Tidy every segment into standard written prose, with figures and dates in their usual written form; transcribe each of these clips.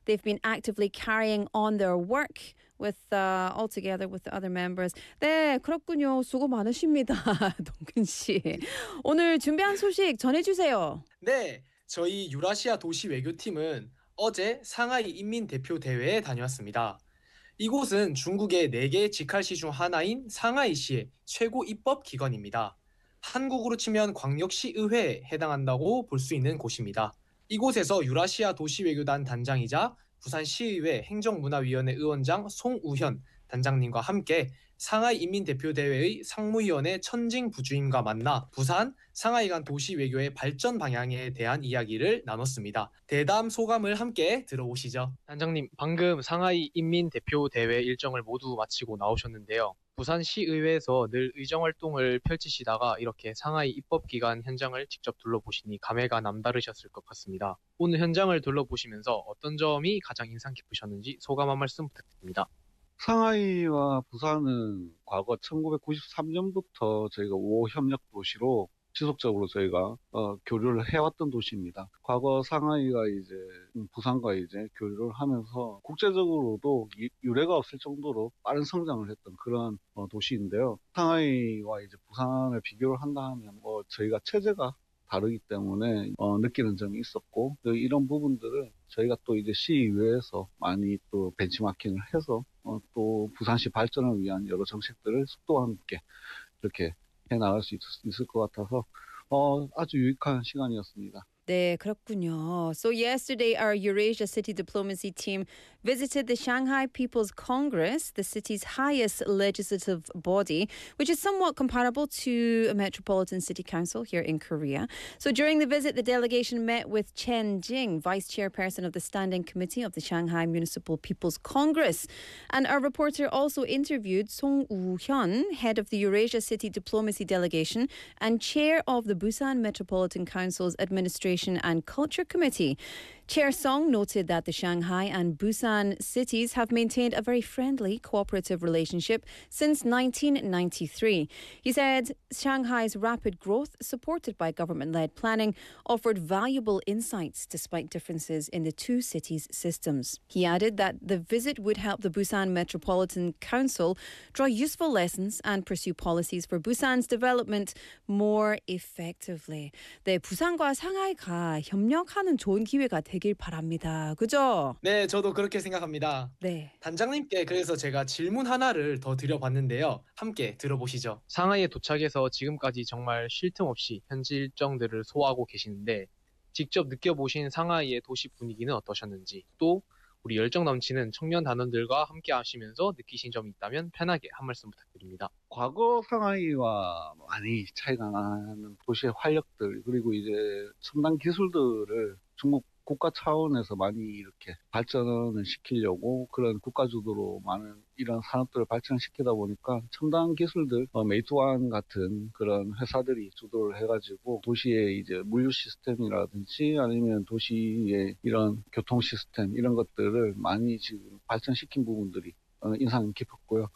they've been actively carrying on their work with all together with the other members. 네, 그렇군요. 수고 많으십니다. 동근 씨. 오늘 준비한 소식 전해주세요. 네, 저희 유라시아 도시 외교팀은 어제 상하이 인민대표대회에 다녀왔습니다. 이곳은 중국의 4개 직할시 중 하나인 상하이시의 최고 입법기관입니다. 한국으로 치면 광역시의회에 해당한다고 볼 수 있는 곳입니다. 이곳에서 유라시아 도시외교단 단장이자 부산시의회 행정문화위원회 의원장 송우현 단장님과 함께 상하이 인민대표대회의 상무위원회 천징 부주임과 만나 부산, 상하이 간 도시외교의 발전 방향에 대한 이야기를 나눴습니다. 대담 소감을 함께 들어보시죠. 단장님, 방금 상하이 인민대표대회 일정을 모두 마치고 나오셨는데요. 부산시의회에서 늘 의정활동을 펼치시다가 이렇게 상하이 입법기관 현장을 직접 둘러보시니 감회가 남다르셨을 것 같습니다. 오늘 현장을 둘러보시면서 어떤 점이 가장 인상 깊으셨는지 소감 한 말씀 부탁드립니다. 상하이와 부산은 과거 1993년부터 저희가 5호 협력 도시로 지속적으로 저희가 교류를 해왔던 도시입니다. 과거 상하이가 이제 부산과 이제 교류를 하면서 국제적으로도 유례가 없을 정도로 빠른 성장을 했던 그런 도시인데요. 상하이와 이제 부산을 비교를 한다 하면 저희가 체제가 다르기 때문에 느끼는 점이 있었고, 이런 부분들을 저희가 또 이제 시의회에서 많이 또 벤치마킹을 해서 또 부산시 발전을 위한 여러 정책들을 속도와 함께 이렇게 해 나갈 수 있을 것 같아서 아주 유익한 시간이었습니다. 네, 그렇군요. So yesterday, our Eurasia City Diplomacy team visited the Shanghai People's Congress, the city's highest legislative body, which is somewhat comparable to a metropolitan city council here in Korea. So during the visit, the delegation met with Chen Jing, vice chairperson of the Standing Committee of the Shanghai Municipal People's Congress. And our reporter also interviewed Song Woo-hyun, head of the Eurasia City Diplomacy Delegation and chair of the Busan Metropolitan Council's Administration and Culture Committee. Chair Song noted that the Shanghai and Busan cities have maintained a very friendly, cooperative relationship since 1993. He said Shanghai's rapid growth, supported by government-led planning, offered valuable insights despite differences in the two cities' systems. He added that the visit would help the Busan Metropolitan Council draw useful lessons and pursue policies for Busan's development more effectively. 네, 부산과 상하이가 협력하는 좋은 기회가 되길 바랍니다. 그죠? 네, 저도 그렇게 생각합니다. 네. 단장님께 그래서 제가 질문 하나를 더 드려봤는데요. 함께 들어보시죠. 상하이에 도착해서 지금까지 정말 쉴 틈 없이 현지 일정들을 소화하고 계시는데 직접 느껴보신 상하이의 도시 분위기는 어떠셨는지, 또 우리 열정 넘치는 청년 단원들과 함께 하시면서 느끼신 점이 있다면 편하게 한 말씀 부탁드립니다. 과거 상하이와 많이 차이가 나는 도시의 활력들, 그리고 이제 첨단 기술들을 중국 국가 차원에서 많이 이렇게 발전을 시키려고 그런 국가 주도로 많은 이런 산업들을 발전시키다 보니까 첨단 기술들, 메이투안 같은 그런 회사들이 주도를 해가지고 도시의 이제 물류 시스템이라든지 아니면 도시의 이런 교통 시스템 이런 것들을 많이 지금 발전시킨 부분들이 인상 깊었고요.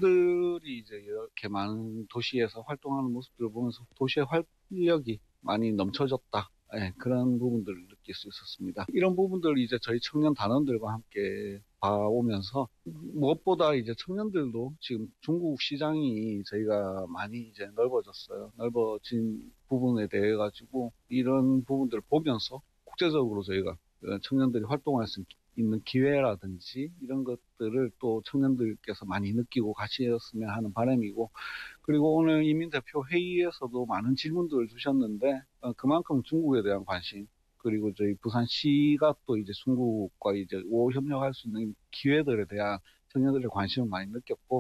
시민들이 이제 이렇게 많은 도시에서 활동하는 모습들을 보면서 도시의 활력이 많이 넘쳐졌다. 네, 그런 부분들을 느낄 수 있었습니다. 이런 부분들을 이제 저희 청년 단원들과 함께 봐오면서 무엇보다 이제 청년들도 지금 중국 시장이 저희가 많이 이제 넓어졌어요. 넓어진 부분에 대해 가지고 이런 부분들을 보면서 국제적으로 저희가 청년들이 활동할 수 있는 기회라든지 이런 것들을 또 청년들께서 많이 느끼고 가셨으면 하는 바람이고, 그리고 오늘 이민대표 회의에서도 많은 질문들을 주셨는데 그만큼 중국에 대한 관심, 그리고 저희 부산시가 또 이제 중국과 이제 우호 협력할 수 있는 기회들에 대한 청년들의 관심을 많이 느꼈고,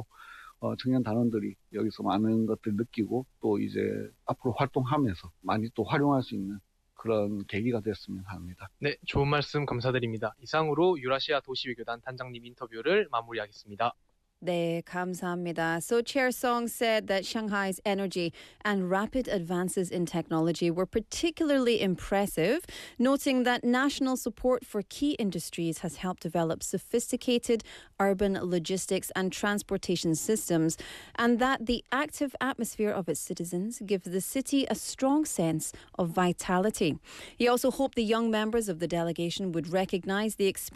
청년 단원들이 여기서 많은 것들 느끼고 또 이제 앞으로 활동하면서 많이 또 활용할 수 있는 그런 계기가 됐으면 합니다. 네, 좋은 말씀 감사드립니다. 이상으로 유라시아 도시외교단 단장님 인터뷰를 마무리하겠습니다. 네, 감사합니다. So Chair Song said that Shanghai's energy and rapid advances in technology were particularly impressive, noting that national support for key industries has helped develop sophisticated urban logistics and transportation systems, and that the active atmosphere of its citizens gives the city a strong sense of vitality. He also hoped the young members of the delegation would recognize the